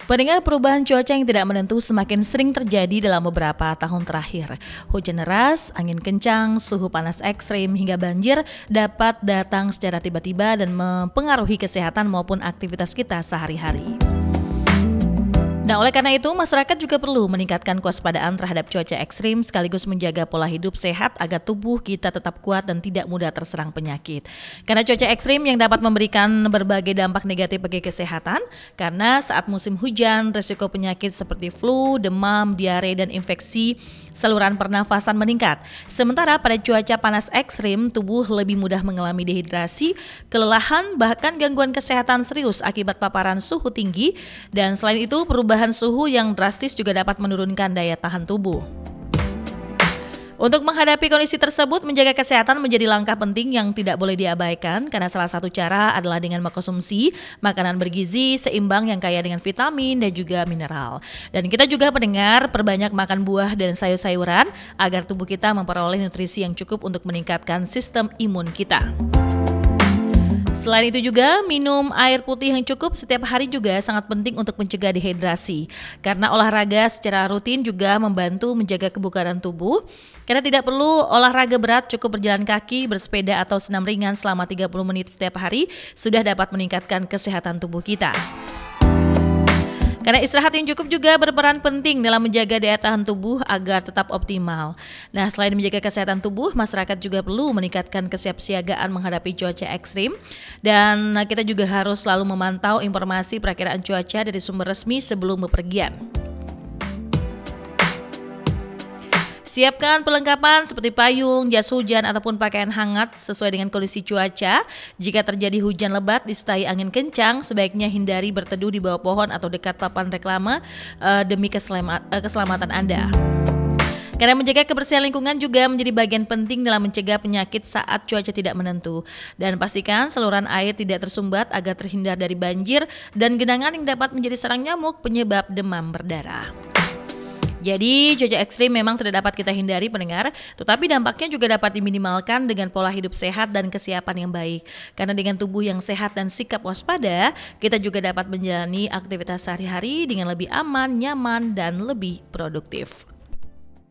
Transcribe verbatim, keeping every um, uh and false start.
Pendengar, perubahan cuaca yang tidak menentu semakin sering terjadi dalam beberapa tahun terakhir. Hujan deras, angin kencang, suhu panas ekstrim hingga banjir dapat datang secara tiba-tiba dan mempengaruhi kesehatan maupun aktivitas kita sehari-hari. Nah, oleh karena itu, masyarakat juga perlu meningkatkan kewaspadaan terhadap cuaca ekstrim sekaligus menjaga pola hidup sehat agar tubuh kita tetap kuat dan tidak mudah terserang penyakit. Karena cuaca ekstrim yang dapat memberikan berbagai dampak negatif bagi kesehatan, karena saat musim hujan, risiko penyakit seperti flu, demam, diare, dan infeksi saluran pernafasan meningkat. Sementara pada cuaca panas ekstrim, tubuh lebih mudah mengalami dehidrasi, kelelahan, bahkan gangguan kesehatan serius akibat paparan suhu tinggi, dan selain itu perubahan suhu yang drastis juga dapat menurunkan daya tahan tubuh. Untuk menghadapi kondisi tersebut, menjaga kesehatan menjadi langkah penting yang tidak boleh diabaikan karena salah satu cara adalah dengan mengkonsumsi makanan bergizi seimbang yang kaya dengan vitamin dan juga mineral. Dan kita juga pendengar perbanyak makan buah dan sayur-sayuran agar tubuh kita memperoleh nutrisi yang cukup untuk meningkatkan sistem imun kita. Selain itu juga, minum air putih yang cukup setiap hari juga sangat penting untuk mencegah dehidrasi. Karena olahraga secara rutin juga membantu menjaga kebugaran tubuh. Karena tidak perlu olahraga berat, cukup berjalan kaki, bersepeda atau senam ringan selama tiga puluh menit setiap hari sudah dapat meningkatkan kesehatan tubuh kita. Karena istirahat yang cukup juga berperan penting dalam menjaga daya tahan tubuh agar tetap optimal. Nah, selain menjaga kesehatan tubuh, masyarakat juga perlu meningkatkan kesiapsiagaan menghadapi cuaca ekstrim. Dan kita juga harus selalu memantau informasi perakiraan cuaca dari sumber resmi sebelum bepergian. Siapkan perlengkapan seperti payung, jas hujan, ataupun pakaian hangat sesuai dengan kondisi cuaca. Jika terjadi hujan lebat disertai angin kencang, sebaiknya hindari berteduh di bawah pohon atau dekat papan reklame uh, demi keselama- uh, keselamatan Anda. Karena menjaga kebersihan lingkungan juga menjadi bagian penting dalam mencegah penyakit saat cuaca tidak menentu. Dan pastikan saluran air tidak tersumbat agar terhindar dari banjir dan genangan yang dapat menjadi sarang nyamuk penyebab demam berdarah. Jadi cuaca ekstrim memang tidak dapat kita hindari pendengar, tetapi dampaknya juga dapat diminimalkan dengan pola hidup sehat dan kesiapan yang baik. Karena dengan tubuh yang sehat dan sikap waspada, kita juga dapat menjalani aktivitas sehari-hari dengan lebih aman, nyaman, dan lebih produktif.